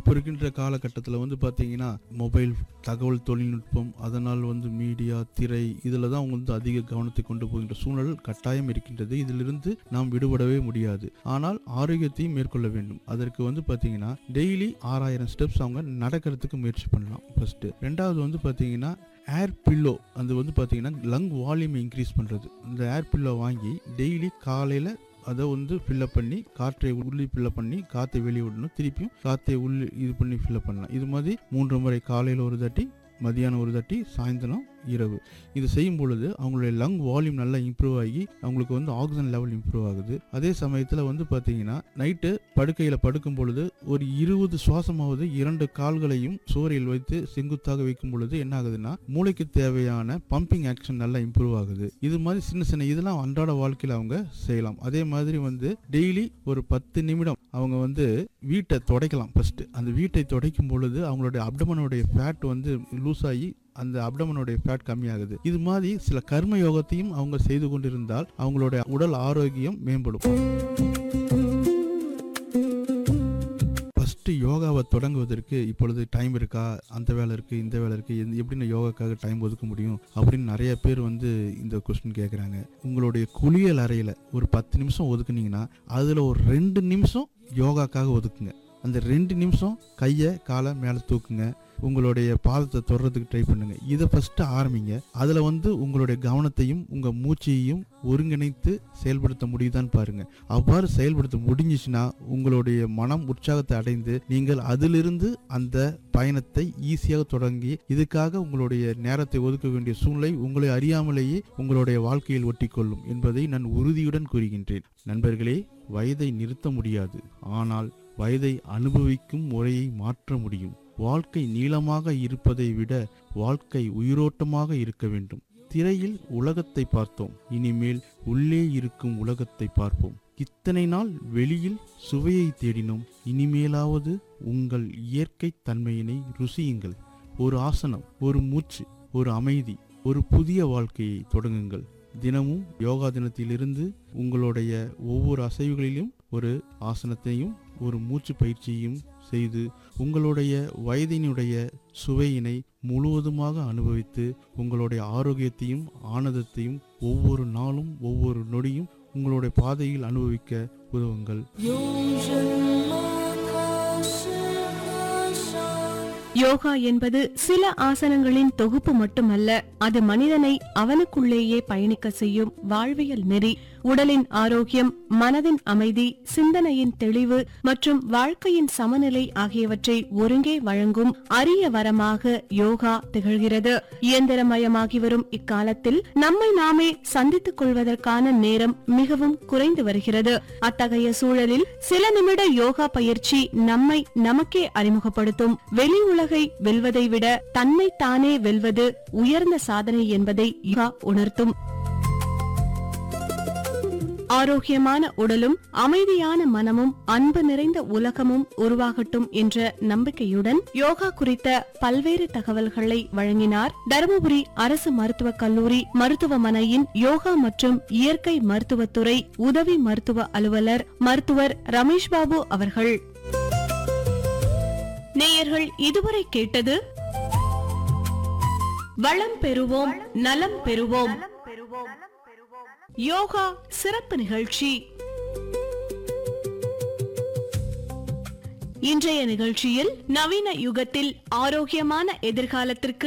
இப்போ இருக்கின்ற காலகட்டத்தில் வந்து பார்த்தீங்கன்னா மொபைல் தகவல் தொழில்நுட்பம், அதனால் வந்து மீடியா, திரை இதில் தான் அவங்க வந்து அதிக கவனத்தை கொண்டு போகின்ற சூழல் கட்டாயம் இருக்கின்றது. இதிலிருந்து நாம் விடுபடவே முடியாது. ஆனால் ஆரோக்கியத்தையும் மேற்கொள்ள வேண்டும். அதற்கு வந்து பார்த்தீங்கன்னா டெய்லி 6000 ஸ்டெப்ஸ் அவங்க நடக்கிறதுக்கு முயற்சி பண்ணலாம் ஃபர்ஸ்ட். ரெண்டாவது வந்து பார்த்தீங்கன்னா ஏர் பில்லோ, அது வந்து பார்த்தீங்கன்னா லங் வால்யூமை இன்க்ரீஸ் பண்ணுறது. இந்த ஏர் பில்லோ வாங்கி டெய்லி காலையில் அதை வந்து ஃபில்லப் பண்ணி காற்றை உள்ளே ஃபில்லப் பண்ணி காற்றை வெளியே விடணும். திருப்பியும் காற்றை உள்ளே இது பண்ணி ஃபில்லப் பண்ணலாம். இது மாதிரி 3 முறை, காலையில் ஒரு தாட்டி, மதியானம் ஒரு தாட்டி, சாயந்தரம், இரவு. இது செய்யும் பொழுது அவங்களுடைய லங் வால்யூம் நல்லா இம்ப்ரூவ் ஆகி அவங்களுக்கு வந்து ஆக்சிஜன் லெவல் இம்ப்ரூவ் ஆகுது. அதே சமயத்தில் வந்து பார்த்தீங்கன்னா நைட்டு படுக்கையில் படுக்கும் பொழுது ஒரு 20 சுவாசமாவது 2 கால்களையும் சுவரில் வைத்து செங்குத்தாக வைக்கும் பொழுது என்ன ஆகுதுன்னா மூளைக்கு தேவையான பம்பிங் ஆக்ஷன் நல்லா இம்ப்ரூவ் ஆகுது. இது மாதிரி சின்ன சின்ன இதெல்லாம் அன்றாட வாழ்க்கையில் அவங்க செய்யலாம். அதே மாதிரி வந்து டெய்லி ஒரு 10 நிமிடம் அவங்க வந்து வீட்டை துடைக்கலாம். ஃபர்ஸ்ட் அந்த வீட்டை துடைக்கும் பொழுது அவங்களுடைய அப்டமனுடைய ஃபேட் வந்து லூஸ் ஆகி அந்த அப்டமனுடைய ஃபேட் கம்மியாகுது. இது மாதிரி சில கர்ம யோகத்தையும் அவங்க செய்து கொண்டிருந்தால் அவங்களுடைய உடல் ஆரோக்கியம் மேம்படும். ஃபர்ஸ்ட் யோகாவை தொடங்குவதற்கு இப்பொழுது டைம் இருக்கா, அந்த வேலை இருக்கு, இந்த வேலை இருக்கு, எப்படி நான் யோகாக்காக டைம் ஒதுக்க முடியும் அப்படின்னு நிறைய பேர் வந்து இந்த கொஸ்டின் கேட்குறாங்க. உங்களுடைய குளியல் அறையில் ஒரு 10 நிமிஷம் ஒதுக்குனீங்கன்னா அதில் ஒரு 2 நிமிஷம் யோகாக்காக ஒதுக்குங்க. அந்த 2 நிமிஷம் கையை காலை மேலே தூக்குங்க, உங்களுடைய பாதத்தை தொடறதுக்கு ட்ரை பண்ணுங்க. இதை ஃபர்ஸ்ட் ஆரம்பிங்க. அதில் வந்து உங்களுடைய கவனத்தையும் உங்கள் மூச்சையும் ஒருங்கிணைத்து செயல்படுத்த முடியுதான்னு பாருங்க. அவ்வாறு செயல்படுத்த முடிஞ்சிச்சுன்னா உங்களுடைய மனம் உற்சாகத்தை அடைந்து நீங்கள் அதிலிருந்து அந்த பயணத்தை ஈஸியாக தொடங்கி இதுக்காக உங்களுடைய நேரத்தை ஒதுக்க வேண்டிய சூழ்நிலை உங்களை அறியாமலேயே உங்களுடைய வாழ்க்கையில் ஒட்டிக்கொள்ளும் என்பதை நான் உறுதியுடன் கூறுகின்றேன். நண்பர்களே, வயதை நிறுத்த முடியாது, ஆனால் வயதை அனுபவிக்கும் முறையை மாற்ற முடியும். வாழ்க்கை நீளமாக இருப்பதை விட வாழ்க்கை உயிரோட்டமாக இருக்க வேண்டும். திரையில் உலகத்தை பார்த்தோம், இனிமேல் உள்ளே இருக்கும் உலகத்தை பார்ப்போம். இத்தனை நாள் வெளியில் சுவையை தேடினோம், இனிமேலாவது உங்கள் இயற்கை தன்மையினை ருசியுங்கள். ஒரு ஆசனம், ஒரு மூச்சு, ஒரு அமைதி, ஒரு புதிய வாழ்க்கையை தொடங்குங்கள். தினமும் யோகா தினத்திலிருந்து உங்களுடைய ஒவ்வொரு அசைவுகளிலும் ஒரு ஆசனத்தையும் ஒரு மூச்சு பயிற்சியையும் செய்து உங்களுடைய வயதினுடைய சுவையினை முழுவதுமாக அனுபவித்து உங்களுடைய ஆரோக்கியத்தையும் ஆனந்தத்தையும் ஒவ்வொரு நாளும் ஒவ்வொரு நொடியும் உங்களுடைய பாதையில் அனுபவிக்க உதவுங்கள். யோகா என்பது சில ஆசனங்களின் தொகுப்பு மட்டுமல்ல, அது மனிதனை அவனுக்குள்ளேயே பயணிக்க செய்யும் வாழ்வியல் நெறி. உடலின் ஆரோக்கியம், மனதின் அமைதி, சிந்தனையின் தெளிவு மற்றும் வாழ்க்கையின் சமநிலை ஆகியவற்றை ஒருங்கே வழங்கும் அரிய வரமாக யோகா திகழ்கிறது. இயந்திரமயமாகி வரும் இக்காலத்தில் நம்மை நாமே சந்தித்துக் கொள்வதற்கான நேரம் மிகவும் குறைந்து வருகிறது. அத்தகைய சூழலில் சில நிமிட யோகா பயிற்சி நம்மை நமக்கே அறிமுகப்படுத்தும். வெளி உலகை வெல்வதை விட தன்னை தானே வெல்வது உயர்ந்த சாதனை என்பதை யோகா உணர்த்தும். ஆரோக்கியமான உடலும் அமைதியான மனமும் அன்பு நிறைந்த உலகமும் உருவாகட்டும் என்ற நம்பிக்கையுடன் யோகா குறித்த பல்வேறு தகவல்களை வழங்கினார் தருமபுரி அரசு மருத்துவக் கல்லூரி மருத்துவமனையின் யோகா மற்றும் இயற்கை மருத்துவத்துறை உதவி மருத்துவ அலுவலர் மருத்துவர் ரமேஷ் பாபு அவர்கள். நேயர்கள் இதுவரை கேட்டது வளம் பெறுவோம் நலம் பெறுவோம் யோகா சிறப்பு நிகழ்ச்சி. இன்றைய நிகழ்ச்சியில் நவீன யுகத்தில் ஆரோக்கியமான எதிர்காலத்திற்கு